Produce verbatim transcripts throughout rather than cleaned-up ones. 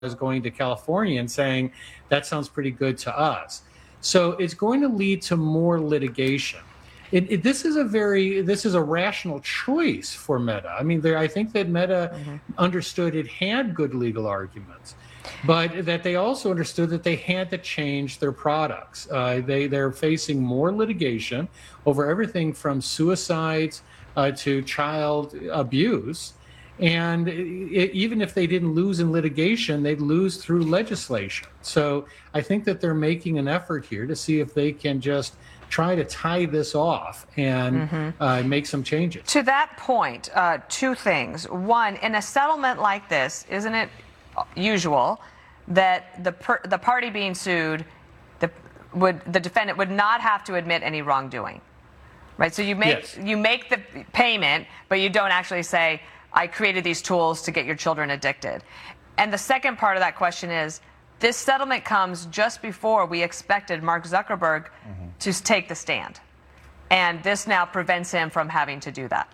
is going to California and saying, that sounds pretty good to us. So it's going to lead to more litigation. It, it, this is a very, this is a rational choice for Meta. I mean, there, I think that Meta mm-hmm. understood it had good legal arguments, but that they also understood that they had to change their products. Uh, they, they're facing more litigation over everything from suicides uh, to child abuse. And it, even if they didn't lose in litigation, they'd lose through legislation. So I think that they're making an effort here to see if they can just try to tie this off and mm-hmm. uh, make some changes. To that point, uh, two things. One, in a settlement like this, isn't it usual that the per, the party being sued, the would the defendant would not have to admit any wrongdoing, right? So you make yes. you make the payment, but you don't actually say, I created these tools to get your children addicted. And the second part of that question is, this settlement comes just before we expected Mark Zuckerberg mm-hmm. to take the stand. And this now prevents him from having to do that.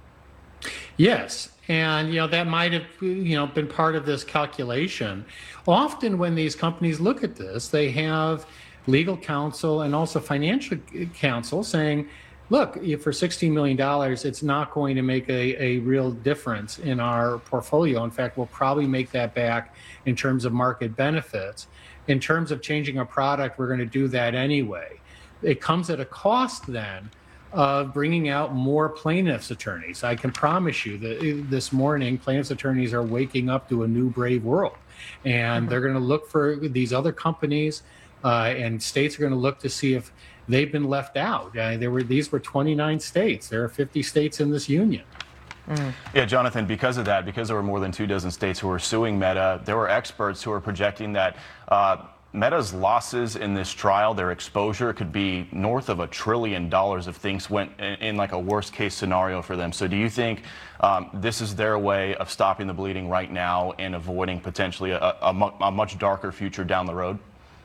Yes. And, you know, that might have, you know, been part of this calculation. Often when these companies look at this, they have legal counsel and also financial counsel saying, look, for sixteen million dollars, it's not going to make a, a real difference in our portfolio. In fact, we'll probably make that back in terms of market benefits. In terms of changing a product, we're going to do that anyway. It comes at a cost then of bringing out more plaintiffs' attorneys. I can promise you that this morning, plaintiffs' attorneys are waking up to a new brave world. And mm-hmm. they're going to look for these other companies, uh, and states are going to look to see if they've been left out. Uh, there were these were twenty-nine states. There are fifty states in this union. Mm. Yeah, Jonathan, because of that, because there were more than two dozen states who were suing Meta, there were experts who were projecting that uh, Meta's losses in this trial, their exposure, could be north of a trillion dollars if things went in, in like a worst case scenario for them. So do you think um, this is their way of stopping the bleeding right now and avoiding potentially a, a, mu- a much darker future down the road?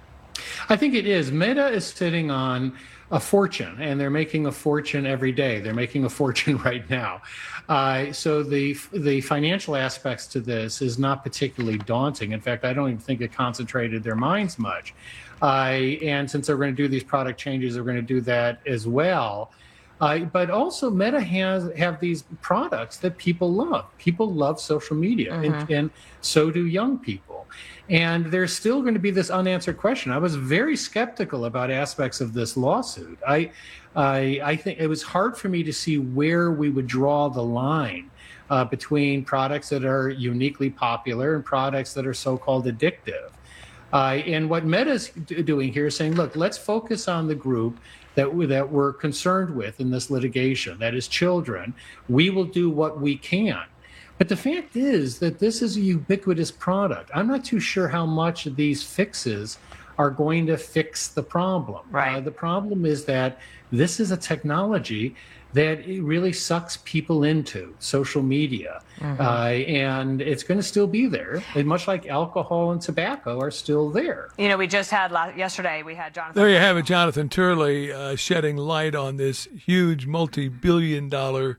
I think it is. Meta is sitting on a fortune, and they're making a fortune every day. They're making a fortune right now. Uh, so the the financial aspects to this is not particularly daunting. In fact, I don't even think it concentrated their minds much. Uh, and since they're going to do these product changes, they're going to do that as well. Uh, but also, Meta has have these products that people love. People love social media, mm-hmm. and, and so do young people. And there's still going to be this unanswered question. I was very skeptical about aspects of this lawsuit. I, I, I think it was hard for me to see where we would draw the line uh, between products that are uniquely popular and products that are so-called addictive. Uh, and what Meta's doing here is saying, look, let's focus on the group that, we, that we're concerned with in this litigation, that is children. We will do what we can. But the fact is that this is a ubiquitous product. I'm not too sure how much of these fixes are going to fix the problem. Right. Uh, the problem is that this is a technology that it really sucks people into social media. Mm-hmm. Uh, and it's going to still be there. And much like alcohol and tobacco are still there. You know, we just had, last, yesterday, we had Jonathan. There you have it, Jonathan Turley uh, shedding light on this huge multi-billion dollar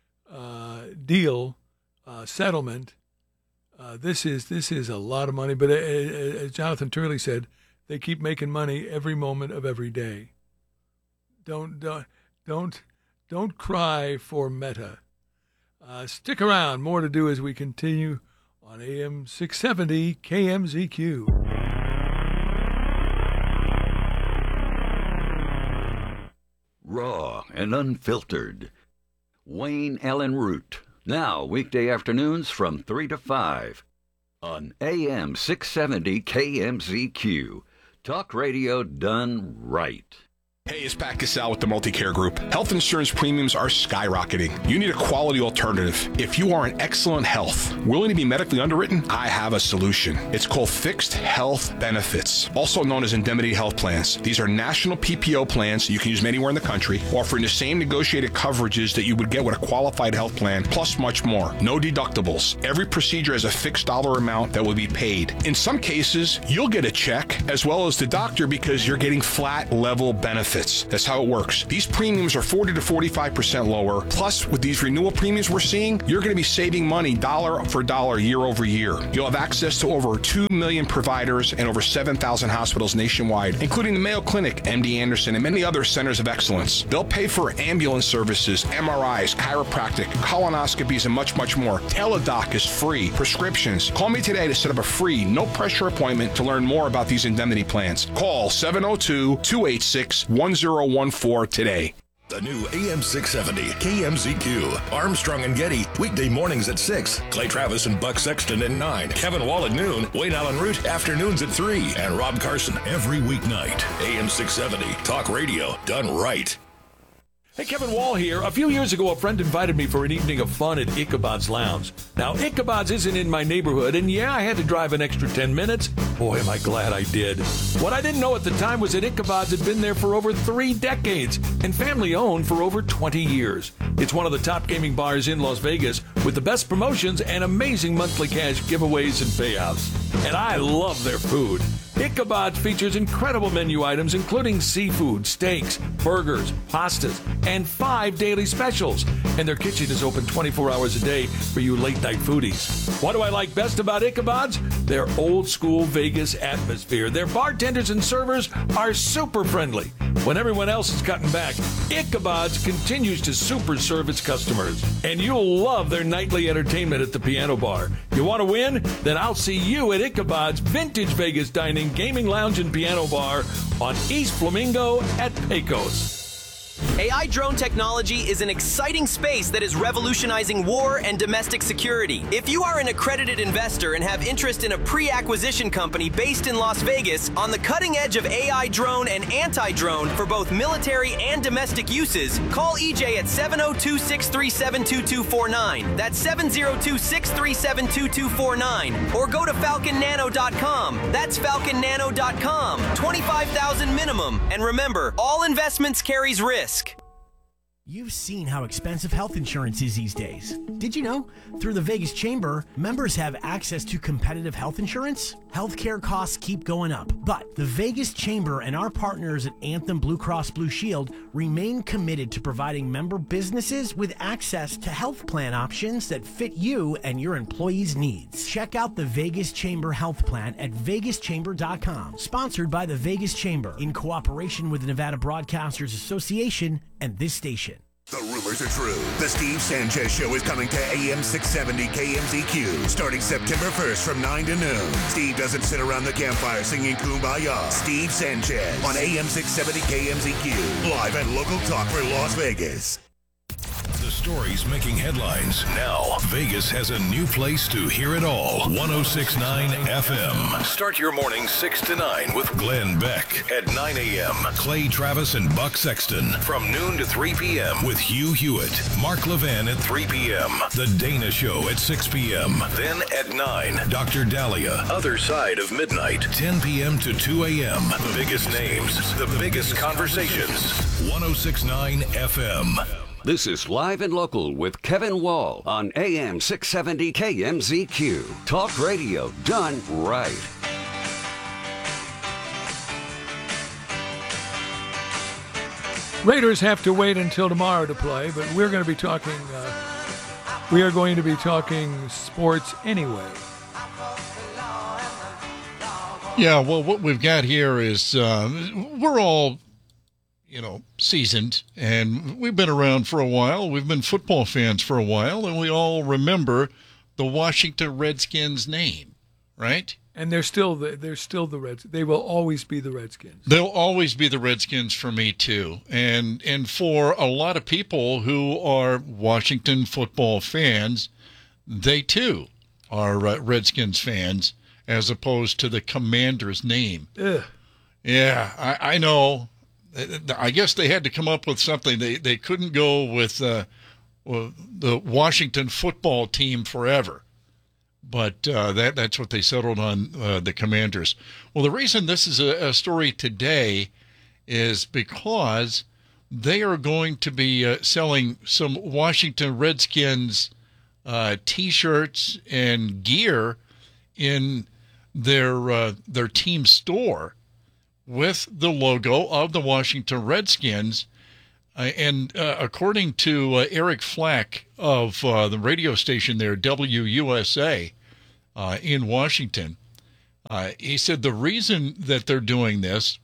uh, deal. Uh, settlement. Uh, this is this is a lot of money, but uh, as Jonathan Turley said, they keep making money every moment of every day. Don't don't don't don't cry for Meta. Uh, stick around. More to do as we continue on A M six seventy K M Z Q. Raw and unfiltered. Wayne Allen Root. Now, weekday afternoons from three to five on A M six seventy K M Z Q. Talk radio done right. Hey, it's Pat Cassell with the Multicare Group. Health insurance premiums are skyrocketing. You need a quality alternative. If you are in excellent health, willing to be medically underwritten, I have a solution. It's called Fixed Health Benefits, also known as indemnity health plans. These are national P P O plans you can use anywhere in the country, offering the same negotiated coverages that you would get with a qualified health plan, plus much more. No deductibles. Every procedure has a fixed dollar amount that will be paid. In some cases, you'll get a check as well as the doctor because you're getting flat level benefits. benefits. That's how it works. These premiums are forty to forty-five percent lower. Plus, with these renewal premiums we're seeing, you're going to be saving money dollar for dollar year over year. You'll have access to over two million providers and over seven thousand hospitals nationwide, including the Mayo Clinic, M D Anderson, and many other centers of excellence. They'll pay for ambulance services, M R Is, chiropractic, colonoscopies, and much, much more. Teladoc is free. Prescriptions. Call me today to set up a free, no-pressure appointment to learn more about these indemnity plans. Call seven oh two, two eight six, one oh one four today. The new A M six seventy K M Z Q. Armstrong and Getty, weekday mornings at six. Clay Travis and Buck Sexton at nine. Kevin Wall at noon. Wayne Allen Root, afternoons at three. And Rob Carson every weeknight. A M six seventy, talk radio done right. Hey, Kevin Wall here. A few years ago, a friend invited me for an evening of fun at Ichabod's Lounge. Now, Ichabod's isn't in my neighborhood, and yeah, I had to drive an extra ten minutes. Boy, am I glad I did. What I didn't know at the time was that Ichabod's had been there for over three decades and family-owned for over twenty years. It's one of the top gaming bars in Las Vegas with the best promotions and amazing monthly cash giveaways and payouts. And I love their food. Ichabod features incredible menu items including seafood, steaks, burgers, pastas, and five daily specials. And their kitchen is open twenty-four hours a day for you late-night foodies. What do I like best about Ichabod's? Their old-school Vegas atmosphere. Their bartenders and servers are super friendly. When everyone else is cutting back, Ichabod's continues to super serve its customers. And you'll love their nightly entertainment at the piano bar. You want to win? Then I'll see you at Ichabod's Vintage Vegas Dining, Gaming Lounge, and Piano Bar on East Flamingo at Pecos. A I drone technology is an exciting space that is revolutionizing war and domestic security. If you are an accredited investor and have interest in a pre-acquisition company based in Las Vegas on the cutting edge of A I drone and anti-drone for both military and domestic uses, call E J at seven oh two, six three seven, two two four nine. That's seven oh two, six three seven, two two four nine. Or go to falcon nano dot com. That's falcon nano dot com. twenty-five thousand minimum. And remember, all investments carries risk. You've seen how expensive health insurance is these days. Did you know? Through the Vegas Chamber, members have access to competitive health insurance. Healthcare costs keep going up, but the Vegas Chamber and our partners at Anthem Blue Cross Blue Shield remain committed to providing member businesses with access to health plan options that fit you and your employees' needs. Check out the Vegas Chamber Health Plan at vegas chamber dot com. Sponsored by the Vegas Chamber in cooperation with the Nevada Broadcasters Association and this station. The rumors are true. The Steve Sanchez Show is coming to A M six seventy K M Z Q starting September first from nine to noon. Steve doesn't sit around the campfire singing Kumbaya. Steve Sanchez on A M six seventy K M Z Q. Live and local talk for Las Vegas. The stories making headlines. Now, Vegas has a new place to hear it all. ten sixty-nine F M. Start your morning six to nine with Glenn Beck at nine a.m. Clay Travis and Buck Sexton from noon to three p.m. with Hugh Hewitt. Mark Levin at three p.m. The Dana Show at six p.m. Then at nine, Doctor Dahlia. Other Side of Midnight, ten p.m. to two a.m. The biggest names, the biggest conversations. ten sixty-nine F M. This is Live and Local with Kevin Wall on A M six seventy K M Z Q. Talk radio done right. Raiders have to wait until tomorrow to play, but we're going to be talking. Uh, we are going to be talking sports anyway. Yeah, well, what we've got here is uh, we're all, you know, seasoned, and we've been around for a while. We've been football fans for a while, and we all remember the Washington Redskins name, right? And they're still the, they're still the Reds. They will always be the Redskins. They'll always be the Redskins for me too, and and for a lot of people who are Washington football fans, they too are uh, Redskins fans, as opposed to the Commander's name. Ugh. Yeah, I, I know. I guess they had to come up with something. They they couldn't go with uh, well, the Washington football team forever, but uh, that that's what they settled on, uh, the Commanders. Well, the reason this is a, a story today is because they are going to be uh, selling some Washington Redskins uh, T-shirts and gear in their uh, their team store, with the logo of the Washington Redskins. Uh, and uh, according to uh, Eric Flack of uh, the radio station there, W U S A, uh, in Washington, uh, he said the reason that they're doing this,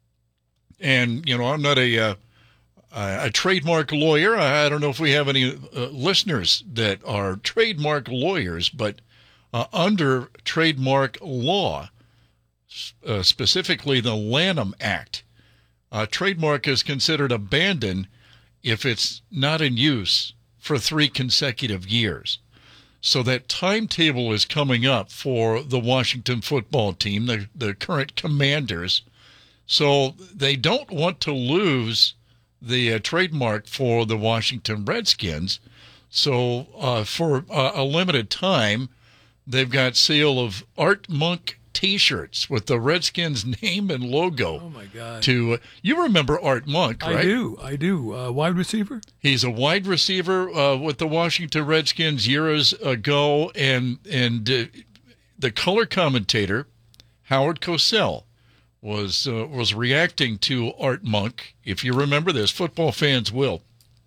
and, you know, I'm not a uh, a trademark lawyer. I don't know if we have any uh, listeners that are trademark lawyers, but uh, under trademark law, uh, specifically the Lanham Act, a trademark is considered abandoned if it's not in use for three consecutive years. So that timetable is coming up for the Washington football team, the, the current Commanders. So they don't want to lose the uh, trademark for the Washington Redskins. So uh, for uh, a limited time, they've got sale of Art Monk T-shirts with the Redskins name and logo. Oh, my God. To uh, you remember Art Monk, right? I do. I do. Uh, wide receiver? He's a wide receiver uh, with the Washington Redskins years ago, and, and uh, the color commentator, Howard Cosell, was uh, was reacting to Art Monk. If you remember this, football fans will.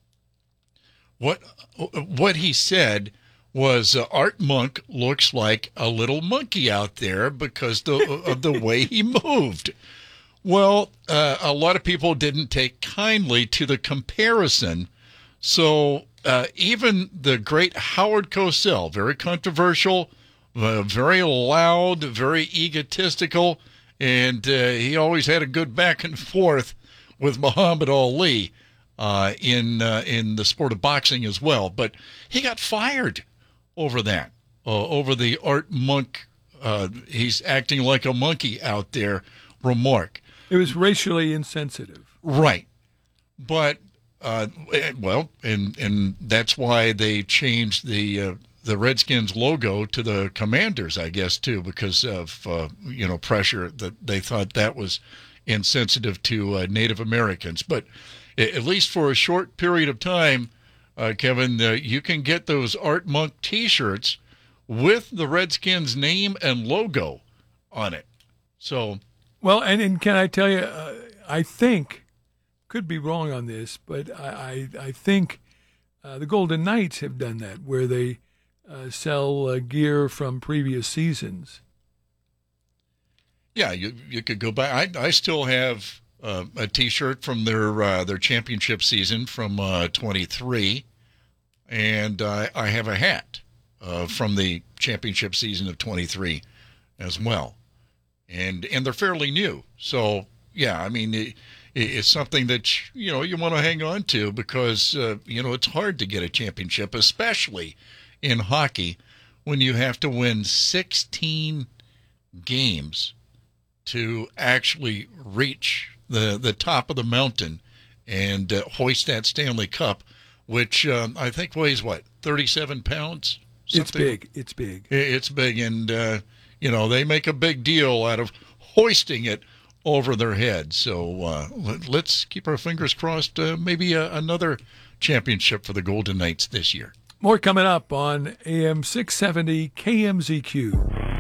What what he said was uh, Art Monk looks like a little monkey out there because the, of the way he moved. Well, uh, a lot of people didn't take kindly to the comparison, so uh, even the great Howard Cosell, very controversial, uh, very loud, very egotistical, and uh, he always had a good back and forth with Muhammad Ali uh, in uh, in the sport of boxing as well. But he got fired over that, uh, over the Art Monk, uh, he's acting like a monkey out there remark. It was racially insensitive. Right. But, uh, well, and and that's why they changed the uh, the Redskins logo to the Commanders, I guess, too, because of, uh, you know, pressure that they thought that was insensitive to uh, Native Americans. But at least for a short period of time, uh, Kevin, uh, you can get those Art Monk T-shirts with the Redskins name and logo on it. So, well, and, and can I tell you, uh, I think, could be wrong on this, but I, I, I think uh, the Golden Knights have done that, where they Uh, sell uh, gear from previous seasons. Yeah, you you could go back. I I still have uh, a T-shirt from their uh, their championship season from uh, twenty-three, and uh, I have a hat uh, from the championship season of twenty-three as well, and and they're fairly new. So yeah, I mean it, it's something that you know you want to hang on to because uh, you know it's hard to get a championship, especially in hockey, when you have to win sixteen games to actually reach the, the top of the mountain and uh, hoist that Stanley Cup, which um, I think weighs, what, thirty-seven pounds? Something. It's big. It's big. It's big, and, uh, you know, they make a big deal out of hoisting it over their head. So uh, let, let's keep our fingers crossed, uh, maybe uh, another championship for the Golden Knights this year. More coming up on A M six seventy K M Z Q.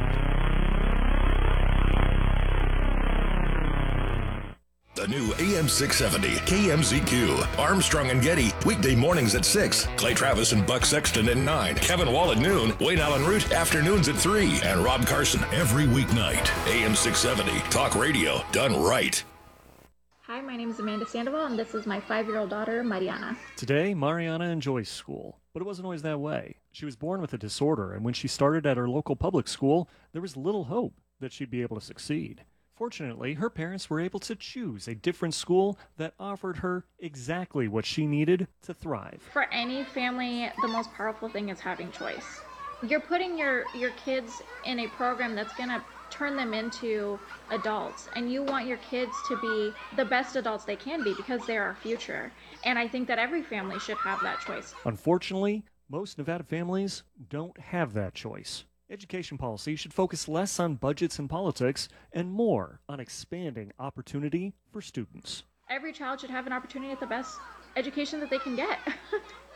The new A M six seventy K M Z Q. Armstrong and Getty, weekday mornings at six. Clay Travis and Buck Sexton at nine. Kevin Wall at noon. Wayne Allen Root, afternoons at three. And Rob Carson every weeknight. A M six seventy, talk radio done right. Hi, my name is Amanda Sandoval, and this is my five-year-old daughter, Mariana. Today, Mariana enjoys school, but it wasn't always that way. She was born with a disorder, and when she started at her local public school, there was little hope that she'd be able to succeed. Fortunately, her parents were able to choose a different school that offered her exactly what she needed to thrive. For any family, the most powerful thing is having choice. You're putting your, your kids in a program that's going to turn them into adults, and you want your kids to be the best adults they can be because they're our future. And I think that every family should have that choice. Unfortunately, most Nevada families don't have that choice. Education policy should focus less on budgets and politics and more on expanding opportunity for students. Every child should have an opportunity at the best education that they can get.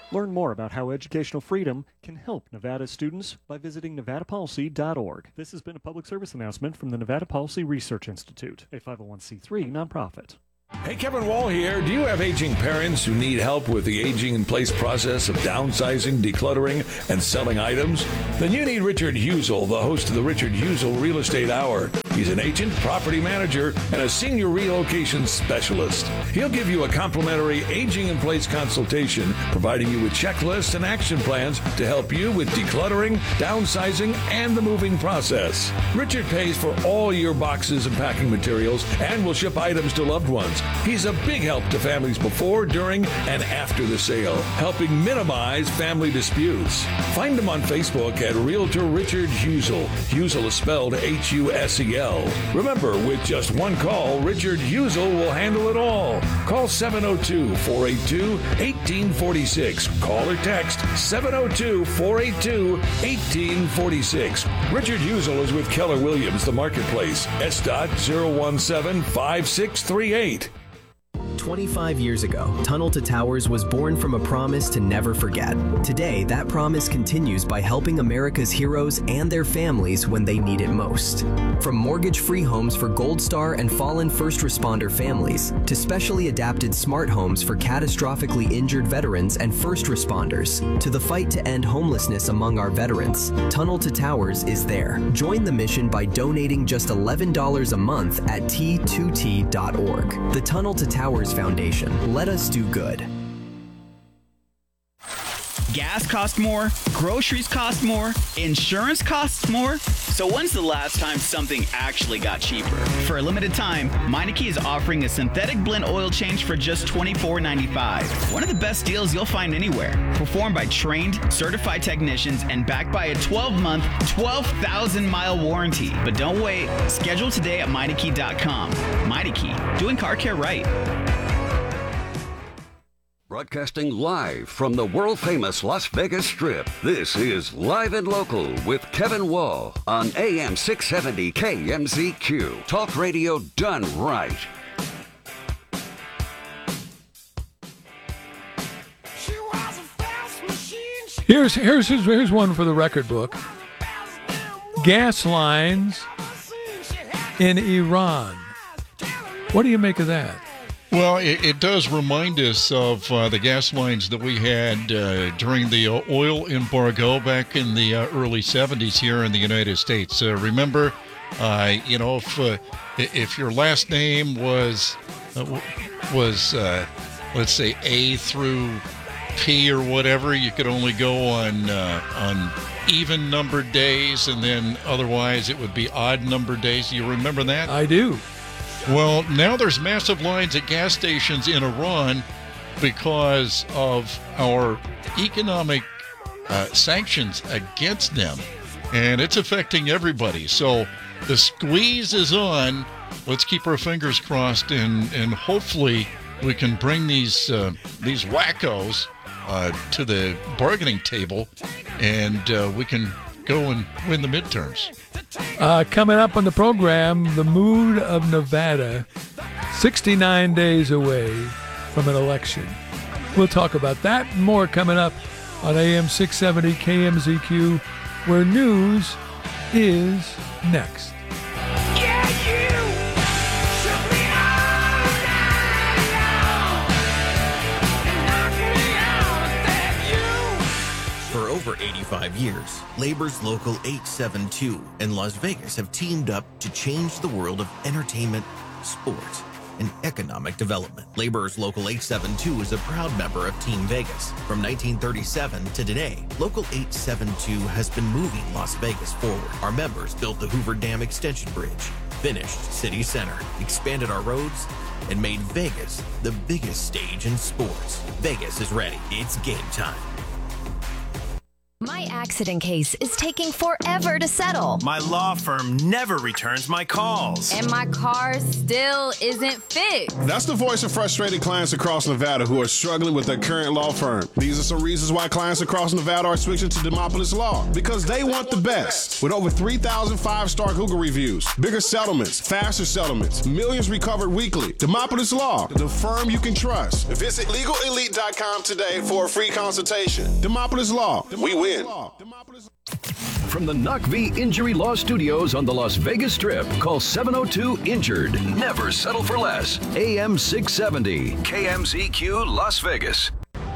Learn more about how educational freedom can help Nevada students by visiting nevada policy dot org. This has been a public service announcement from the Nevada Policy Research Institute, a five oh one c three nonprofit. Hey, Kevin Wall here. Do you have aging parents who need help with the aging in place process of downsizing, decluttering, and selling items? Then you need Richard Husel, the host of the Richard Husel Real Estate Hour. He's an agent, property manager, and a senior relocation specialist. He'll give you a complimentary aging in place consultation, providing you with checklists and action plans to help you with decluttering, downsizing, and the moving process. Richard pays for all your boxes and packing materials and will ship items to loved ones. He's a big help to families before, during, and after the sale, helping minimize family disputes. Find him on Facebook at Realtor Richard Husel. Husel is spelled H U S E L. Remember, with just one call, Richard Husel will handle it all. Call seven oh two, four eight two, one eight four six. Call or text seven oh two, four eight two, one eight four six. Richard Husel is with Keller Williams, The Marketplace. S dot zero one seven five six three eight. twenty-five years ago, Tunnel to Towers was born from a promise to never forget. Today, that promise continues by helping America's heroes and their families when they need it most. From mortgage-free homes for Gold Star and fallen first responder families, to specially adapted smart homes for catastrophically injured veterans and first responders, to the fight to end homelessness among our veterans, Tunnel to Towers is there. Join the mission by donating just eleven dollars a month at T two T dot org. The Tunnel to Towers Foundation. Let us do good. Gas costs more, groceries cost more, insurance costs more. So when's the last time something actually got cheaper? For a limited time, Meineke is offering a synthetic blend oil change for just twenty-four ninety-five. One of the best deals you'll find anywhere. Performed by trained, certified technicians and backed by a twelve-month, twelve thousand mile warranty. But don't wait. Schedule today at Meineke dot com. Meineke, doing car care right. Broadcasting live from the world-famous Las Vegas Strip, this is Live and Local with Kevin Wall on A M six seventy K M Z Q. Talk radio done right. Here's, here's, here's one for the record book. Gas lines in Iran. What do you make of that? Well, it, it does remind us of uh, the gas lines that we had uh, during the uh, oil embargo back in the uh, early seventies here in the United States. Uh, remember, uh, you know, if uh, if your last name was uh, was uh, let's say A through P or whatever, you could only go on uh, on even numbered days, and then otherwise it would be odd numbered days. You remember that? I do. Well, now there's massive lines at gas stations in Iran because of our economic uh, sanctions against them, and it's affecting everybody. So the squeeze is on. Let's keep our fingers crossed, and, and hopefully we can bring these uh, these wackos uh, to the bargaining table, and uh, we can go and win the midterms. Uh, coming up on the program, the mood of Nevada, sixty-nine days away from an election. We'll talk about that and more coming up on A M six seventy K M Z Q, where news is next. For over eighty-five years, Labor's Local eight seven two and Las Vegas have teamed up to change the world of entertainment, sports, and economic development. Labor's Local eight seven two is a proud member of Team Vegas. From nineteen thirty-seven to today, Local eight seven two has been moving Las Vegas forward. Our members built the Hoover Dam Extension Bridge, finished City Center, expanded our roads, and made Vegas the biggest stage in sports. Vegas is ready. It's game time. My accident case is taking forever to settle. My law firm never returns my calls. And my car still isn't fixed. That's the voice of frustrated clients across Nevada who are struggling with their current law firm. These are some reasons why clients across Nevada are switching to Demopolis Law. Because they want the best. With over three thousand five-star Google reviews, bigger settlements, faster settlements, millions recovered weekly. Demopolis Law, the firm you can trust. Visit legal elite dot com today for a free consultation. Demopolis Law, we win. From the N O C V Injury Law Studios on the Las Vegas Strip, call seven oh two injured. Never settle for less. A M six seventy, K M Z Q, Las Vegas.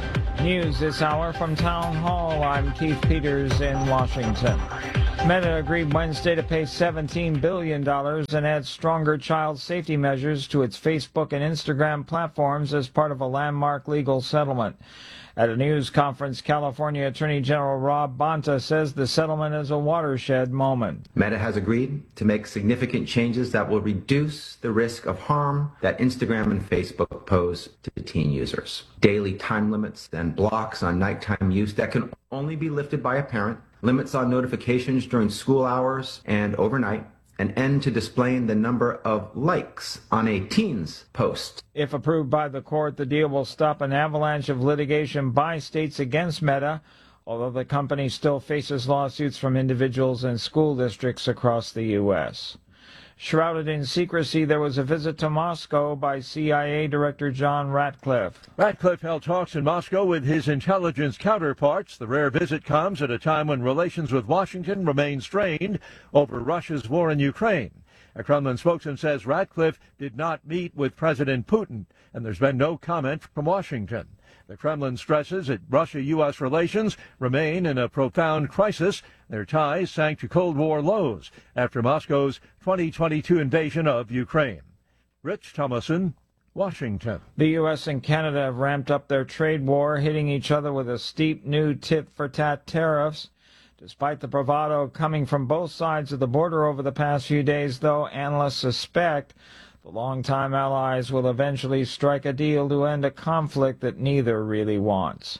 News this hour from Town Hall. I'm Keith Peters in Washington. Meta agreed Wednesday to pay seventeen billion dollars and add stronger child safety measures to its Facebook and Instagram platforms as part of a landmark legal settlement. At a news conference, California Attorney General Rob Bonta says the settlement is a watershed moment. Meta has agreed to make significant changes that will reduce the risk of harm that Instagram and Facebook pose to teen users. Daily time limits and blocks on nighttime use that can only be lifted by a parent, limits on notifications during school hours and overnight, an end to displaying the number of likes on a teen's post. If approved by the court, the deal will stop an avalanche of litigation by states against Meta, although the company still faces lawsuits from individuals and school districts across the U S Shrouded in secrecy, there was a visit to Moscow by C I A Director John Ratcliffe. Ratcliffe held talks in Moscow with his intelligence counterparts. The rare visit comes at a time when relations with Washington remain strained over Russia's war in Ukraine. A Kremlin spokesman says Ratcliffe did not meet with President Putin, and there's been no comment from Washington. The Kremlin stresses that Russia-U S relations remain in a profound crisis. Their ties sank to Cold War lows after Moscow's twenty twenty-two invasion of Ukraine. Rich Thomason, Washington. The U S and Canada have ramped up their trade war, hitting each other with a steep new tit-for-tat tariffs. Despite the bravado coming from both sides of the border over the past few days, though, analysts suspect the longtime allies will eventually strike a deal to end a conflict that neither really wants.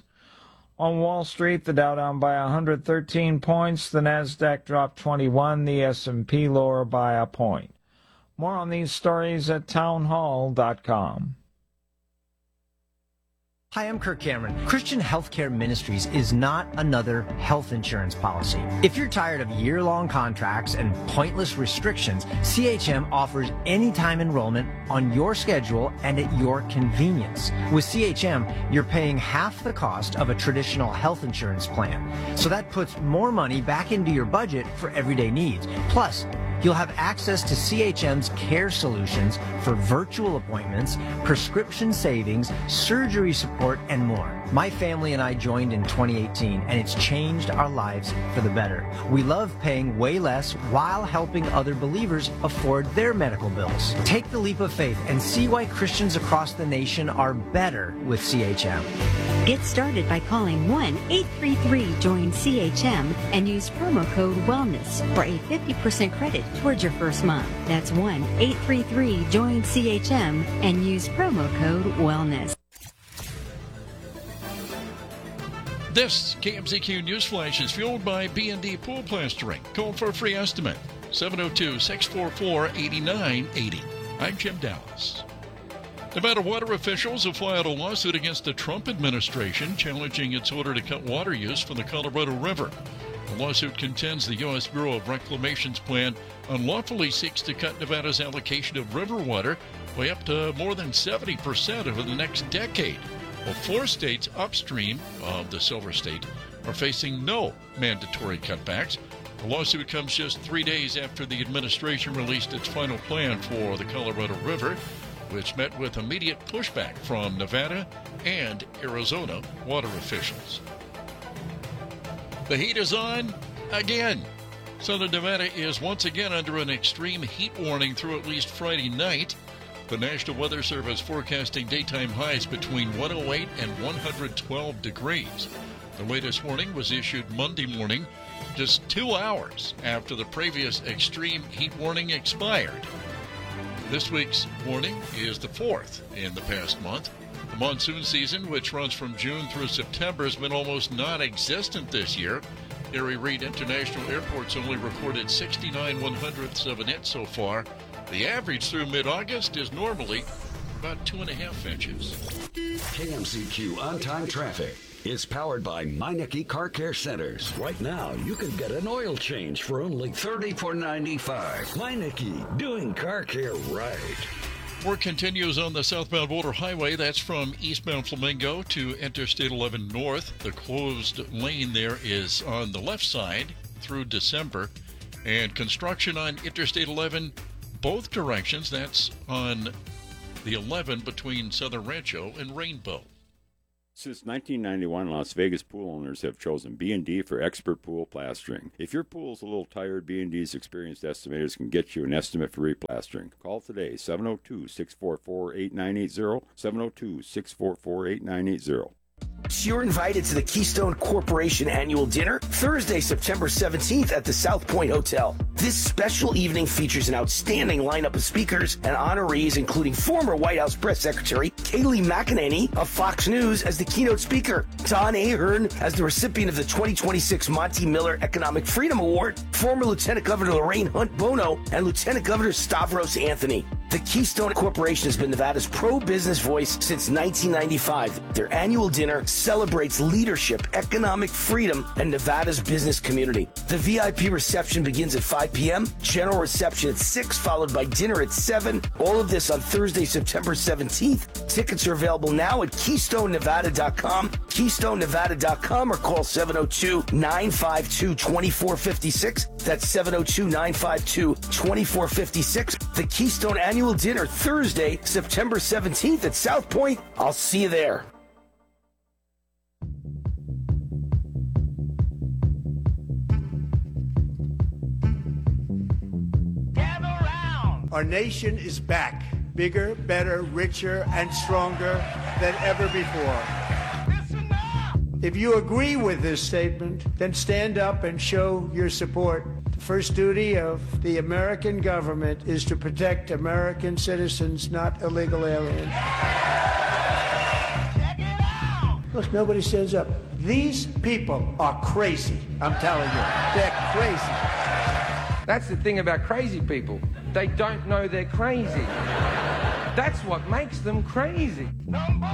On Wall Street, the Dow down by one hundred thirteen points, the Nasdaq dropped twenty-one, the S and P lower by a point. More on these stories at townhall dot com. Hi, I'm Kirk Cameron. Christian Healthcare Ministries is not another health insurance policy. If you're tired of year-long contracts and pointless restrictions, C H M offers anytime enrollment on your schedule and at your convenience. With C H M, you're paying half the cost of a traditional health insurance plan. So that puts more money back into your budget for everyday needs. Plus, you'll have access to C H M's care solutions for virtual appointments, prescription savings, surgery support, and more. My family and I joined in twenty eighteen, and it's changed our lives for the better. We love paying way less while helping other believers afford their medical bills. Take the leap of faith and see why Christians across the nation are better with C H M. Get started by calling one eight three three join C H M and use promo code WELLNESS for a fifty percent credit towards your first month. That's one eight three three join C H M and use promo code WELLNESS. This K M Z Q Newsflash is fueled by B and D Pool Plastering. Call for a free estimate, seven oh two, six four four, eight nine eight oh. I'm Jim Dallas. Nevada water officials have filed a lawsuit against the Trump administration challenging its order to cut water use from the Colorado River. The lawsuit contends the U S Bureau of Reclamation's plan unlawfully seeks to cut Nevada's allocation of river water by up to more than seventy percent over the next decade. Well, four states upstream of the Silver State are facing no mandatory cutbacks. The lawsuit comes just three days after the administration released its final plan for the Colorado River, which met with immediate pushback from Nevada and Arizona water officials. The heat is on again. Southern Nevada is once again under an extreme heat warning through at least Friday night. The National Weather Service forecasting daytime highs between one oh eight and one hundred twelve degrees. The latest warning was issued Monday morning, just two hours after the previous extreme heat warning expired. This week's warning is the fourth in the past month. The monsoon season, which runs from June through September, has been almost non-existent this year. Harry Reid International Airport's only reported sixty-nine one hundredths of an inch so far. The average through mid-August is normally about two and a half inches. K M Z Q on-time traffic is powered by Meineke Car Care Centers. Right now, you can get an oil change for only thirty-four ninety-five. Meineke, doing car care right. Work continues on the southbound Boulder Highway. That's from eastbound Flamingo to Interstate eleven North. The closed lane there is on the left side through December. And construction on Interstate eleven, both directions. That's on the eleven between Southern Rancho and Rainbow. Since nineteen ninety-one, Las Vegas pool owners have chosen B and D for expert pool plastering. If your pool's a little tired, B and D's experienced estimators can get you an estimate for replastering. Call today, seven oh two, six four four, eight nine eight zero, seven oh two, six four four, eight nine eight zero. You're invited to the Keystone Corporation annual dinner Thursday, September seventeenth at the South Point Hotel. This special evening features an outstanding lineup of speakers and honorees, including former White House Press Secretary Kayleigh McEnany of Fox News as the keynote speaker, Don Ahern as the recipient of the twenty twenty-six Monty Miller Economic Freedom Award, former Lieutenant Governor Lorraine Hunt Bono, and Lieutenant Governor Stavros Anthony. The Keystone Corporation has been Nevada's pro-business voice since nineteen ninety-five. Their annual dinner celebrates leadership, economic freedom, and Nevada's business community. The V I P reception begins at five p.m., general reception at six, followed by dinner at seven. All of this on Thursday, September seventeenth. Tickets are available now at keystone nevada dot com, keystone nevada dot com, or call seven oh two, nine five two, two four five six. That's seven oh two, nine five two, two four five six. The Keystone Annual Dinner, Thursday, September seventeenth at South Point. I'll see you there. Our nation is back, bigger, better, richer, and stronger than ever before. If you agree with this statement, then stand up and show your support. The first duty of the American government is to protect American citizens, not illegal aliens. Look, nobody stands up. These people are crazy, I'm telling you. They're crazy. That's the thing about crazy people. They don't know they're crazy. That's what makes them crazy. Number